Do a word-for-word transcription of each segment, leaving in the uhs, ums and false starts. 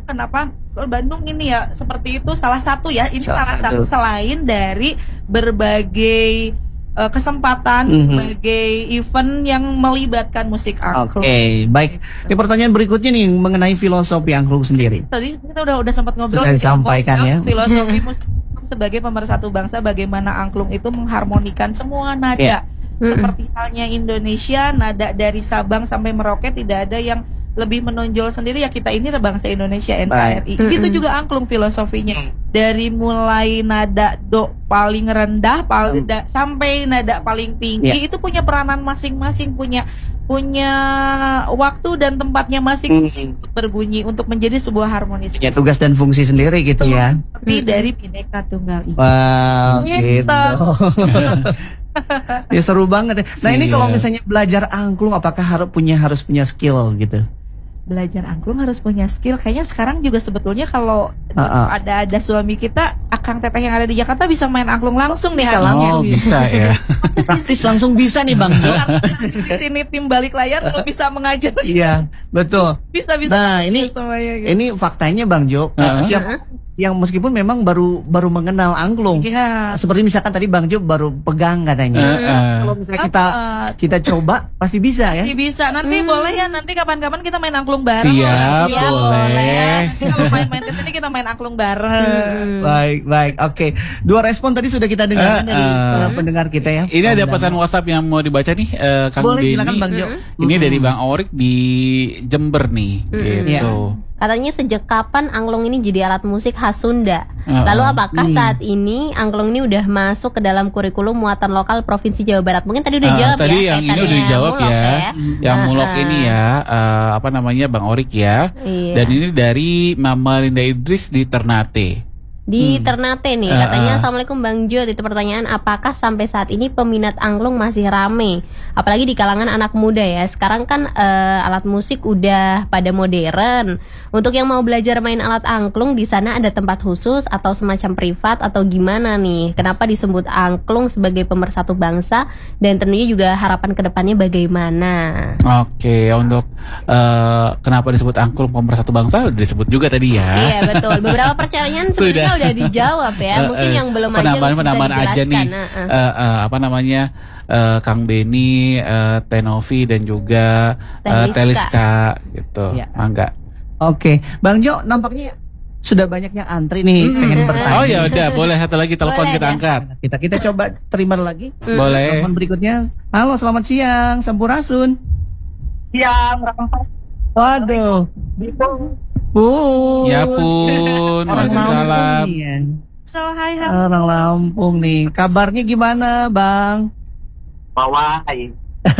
kenapa kalau Bandung ini ya seperti itu salah satu ya ini salah, Salah satu satu. selain dari berbagai uh, kesempatan Mhm. berbagai event yang melibatkan musik Oke, angklung. baik. Ini pertanyaan berikutnya nih mengenai filosofi angklung sendiri. Tadi kita udah udah sempat ngobrol Sudah di disampaikan Kelompok, ya. filosofi musik sebagai pemersatu bangsa, bagaimana angklung itu mengharmonikan semua nada. Iya. Seperti halnya Indonesia, nada dari Sabang sampai Merauke tidak ada yang lebih menonjol sendiri, ya kita ini bangsa Indonesia, N K R I. Baik. Gitu Mm-mm. juga angklung filosofinya. Dari mulai nada do paling rendah paling da- sampai nada paling tinggi Iya. itu punya peranan masing-masing, punya punya waktu dan tempatnya masing-masing untuk berbunyi untuk menjadi sebuah harmonis. Ya tugas dan fungsi sendiri gitu ya. Tapi dari Bhinneka Tunggal Ika. Wow, Gitu. gitu. Ya seru banget ya. Nah ini Iya. kalau misalnya belajar angklung, apakah harus punya harus punya skill gitu? Belajar angklung harus punya skill. Kayaknya sekarang juga sebetulnya kalau Uh-uh. ada ada suami kita, Akang Teteh yang ada di Jakarta bisa main angklung langsung nih. Bisa hari langsung. ini. Oh bisa ya. Praktis langsung bisa nih Bang Jo. Di sini tim balik layar lo bisa mengajar. Iya, betul. Bisa bisa. Nah ini semuanya gitu. ini faktanya Bang Jo. Uh-uh. Siapa yang meskipun memang baru baru mengenal angklung. Iya. Seperti misalkan tadi Bang Jo baru pegang katanya. Uh-uh. Kalau misalnya kita Uh, kita coba pasti bisa ya. Nanti bisa, nanti boleh ya, nanti kapan-kapan kita main angklung bareng. Siap, Siap, boleh. Kalau main-main kesini kita main angklung bareng. Baik, baik. Oke. Dua respon tadi sudah kita dengar Uh, dari uh. para pendengar kita ya. Ini ada Bang pesan Dano. WhatsApp yang mau dibaca nih, eh, Kang Boleh Beni. silakan Bang Jo. Ini dari Bang Orik di Jember nih, gitu. Katanya sejak kapan angklung ini jadi alat musik khas Sunda? Uh-uh. Lalu apakah Hmm. saat ini angklung ini udah masuk ke dalam kurikulum muatan lokal Provinsi Jawa Barat? Mungkin tadi udah Ah, jawab tadi ya. yang ini kaitannya udah dijawab mulok ya. Yang Uh-uh. mulok ini ya, eh, apa namanya Bang Orik ya. Iya. Dan ini dari Mama Linda Idris di Ternate. Di Hmm. Ternate nih, Uh-uh. katanya Assalamualaikum Bang Jo. Itu pertanyaan, apakah sampai saat ini peminat angklung masih rame? Apalagi di kalangan anak muda ya. Sekarang kan eh, alat musik udah pada modern. Untuk yang mau belajar main alat angklung, di sana ada tempat khusus atau semacam privat atau gimana nih? Kenapa disebut angklung sebagai pemersatu bangsa? Dan tentunya juga harapan kedepannya bagaimana? Oke, untuk eh, kenapa disebut angklung pemersatu bangsa udah disebut juga tadi ya. Iya betul. Beberapa pertanyaan sebenarnya Sudah. udah dijawab ya. Eh, Mungkin eh, yang belum aja penambahan bisa penambahan aja dijelaskan. nih. Nah, eh. Eh, eh, apa namanya eh, Kang Beni, eh, Tenovi dan juga eh, Teliska. Teliska gitu. Iya. Mangga. Oke, Bang Jo nampaknya sudah banyak yang antri nih pengen bertanya. Oh ya udah, boleh satu lagi telepon Boleh kita deh. angkat. Kita kita coba terima lagi. Boleh. Telepon berikutnya. Halo, selamat siang, Sampurasun. Siang, Rampang. Waduh. Pun. Ya pun, Orang Waalaikumsalam. Lampung nih ya. So hi hi. Orang Lampung nih. Kabarnya gimana, Bang? Bawai.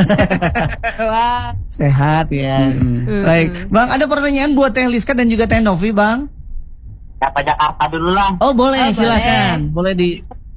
Wah. Sehat ya. Mm-mm. Hmm. Baik, Bang, ada pertanyaan buat Teh Liska dan juga Teh Novi, Bang. Siapa Jakarta dulu lah. Oh, boleh, Oh, silakan. Boleh di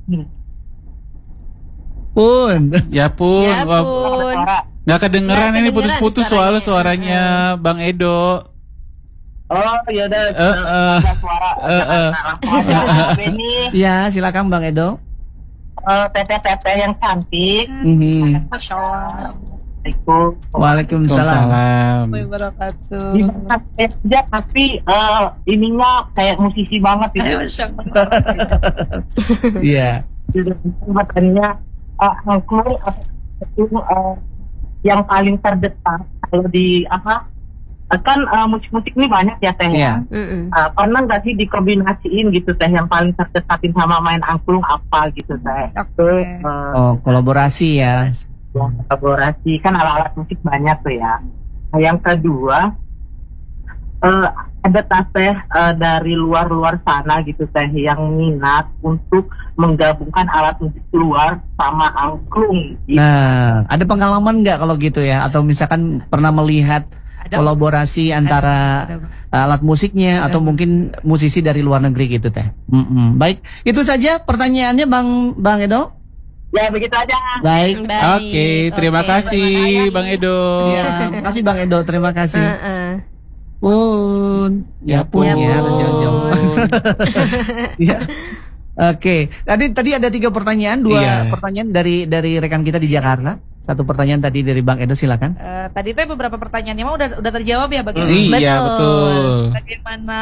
Pun. Ya pun, Ya wah, pun. Suara. nggak kedengeran Nggak ini kedengeran putus-putus suaranya. soalnya suaranya Bang Edo. Oh, iya udah. Eh, eh. Ada suara. Eh, eh. Langsung aja. Beni, Ya, silakan Bang Edo. eh, teteh-teteh yang cantik. Mhm. Masya Allah. Assalamualaikum. Waalaikumsalam. Waalaikumsalam. Wabarakatuh. Gimana aja tapi eh, ininya kayak musisi banget Eh, gitu. Masya Allah. Iya. Katanya uh, angklung itu eh, yang paling terdekat kalau di apa eh, kan eh, musik-musik ini banyak ya teh Iya. ya. Mm-mm. Uh, pernah nggak sih dikombinasiin gitu teh yang paling terdekatin sama main angklung apa gitu teh? Oke. Eh, Oh, kolaborasi ya. kolaborasi kan alat-alat musik banyak tuh ya. Nah, yang kedua eh, ada tas teh eh, dari luar-luar sana gitu teh yang minat untuk menggabungkan alat musik luar sama angklung. Gitu. Nah, ada pengalaman nggak kalau gitu ya? Atau misalkan pernah melihat Ada. kolaborasi antara Ada. alat musiknya Ada. atau mungkin musisi dari luar negeri gitu teh? Mm-mm. Baik, itu saja pertanyaannya Bang Bang Edo. Ya begitu aja. Baik. Baik. Oke, terima Oke, kasih terima Bang kasih. Edo. Ya, terima kasih Bang Edo, terima kasih. Heeh. Pun, ya pun Ya ya, pun. jauh-jauh. Ya. Oke, tadi tadi ada tiga pertanyaan, dua Iya. pertanyaan dari dari rekan kita di Jakarta, satu pertanyaan tadi dari Bang Edo, silakan. Eh, tadi tuh beberapa pertanyaannya mah udah udah terjawab ya bagaimana Iya, Betul. betul. bagaimana